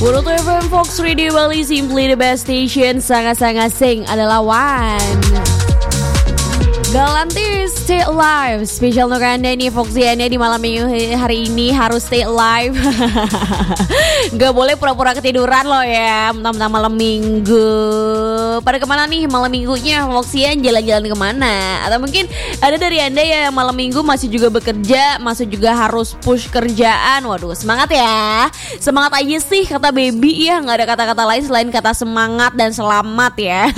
Wurutu FM Fox Radio Bali, simply the best station. Sangat-sangat sing adalah one. Galantis Stay Alive, spesial untuk Anda nih Foxiannya di malam minggu hari ini harus stay alive. Gak boleh pura-pura ketiduran loh ya, mentang-mentang malam minggu. Pada kemana nih malam minggunya Foxian, jalan-jalan kemana? Atau mungkin ada dari Anda yang malam minggu masih juga bekerja, masih juga harus push kerjaan. Waduh, semangat ya. Semangat aja sih kata baby ya, gak ada kata-kata lain selain kata semangat dan selamat ya.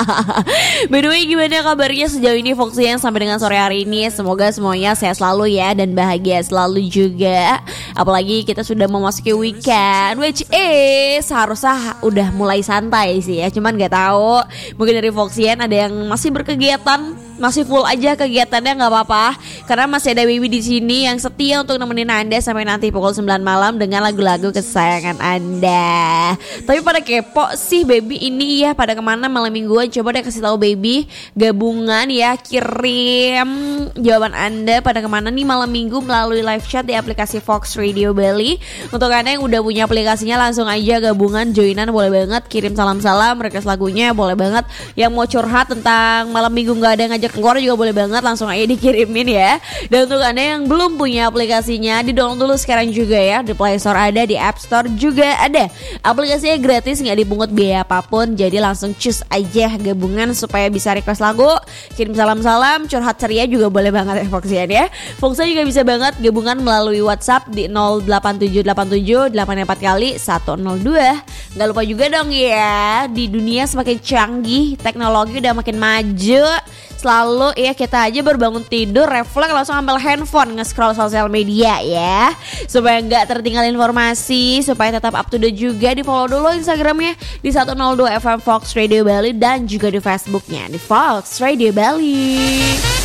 By the way, gimana kabarnya sejauh ini Foxian sampai dengan sore hari ini? Semoga semuanya sehat selalu ya dan bahagia selalu juga. Apalagi kita sudah memasuki weekend, which is seharusnya udah mulai santai sih ya. Cuman gak tahu, mungkin dari Foxian ada yang masih berkegiatan, masih full aja kegiatannya, nggak apa-apa karena masih ada baby di sini yang setia untuk nemenin Anda sampai nanti pukul 9 malam dengan lagu-lagu kesayangan Anda. Tapi pada kepo sih baby ini ya, pada kemana malam mingguan? Coba deh kasih tahu baby, gabungan ya, kirim jawaban Anda pada kemana nih malam minggu melalui live chat di aplikasi Fox Radio Bali. Untuk Anda yang udah punya aplikasinya langsung aja gabungan, joinan boleh banget, kirim salam-salam, request lagunya boleh banget. Yang mau curhat tentang malam minggu nggak ada yang ngajak keluar juga boleh banget, langsung aja dikirimin ya. Dan untuk Anda yang belum punya aplikasinya, di-download dulu sekarang juga ya. Di Play Store ada, di App Store juga ada. Aplikasinya gratis, nggak dipungut biaya apapun. Jadi langsung choose aja gabungan supaya bisa request lagu, kirim salam-salam, curhat ceria juga boleh banget ya Foxian ya. Foxian juga bisa banget gabungan melalui WhatsApp di 08787 84 kali 102. Nggak lupa juga dong ya, di dunia semakin canggih, teknologi udah makin maju. Selalu ya kita aja berbangun tidur refleks langsung ambil handphone nge-scroll sosial media ya, supaya nggak tertinggal informasi, supaya tetap up to date juga. Di follow dulu Instagramnya di 102 FM Fox Radio Bali dan juga di Facebooknya di Fox Radio Bali.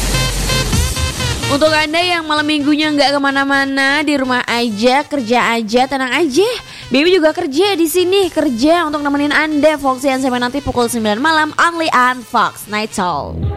Untuk Anda yang malam minggunya nggak kemana-mana, di rumah aja, kerja aja, tenang aja. Baby juga kerja di sini, kerja untuk nemenin Anda Foxian sampai nanti pukul 9 malam only on Fox Night Show.